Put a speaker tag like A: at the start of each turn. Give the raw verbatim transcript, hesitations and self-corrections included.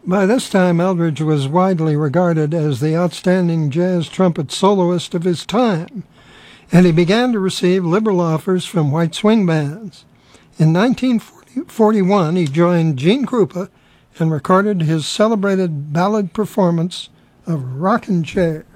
A: By this time, Eldridge was widely regarded as the outstanding jazz trumpet soloist of his time, and he began to receive liberal offers from white swing bands. In nineteen forty-one, he joined Gene Krupa and recorded his celebrated ballad performance of Rockin' Chair.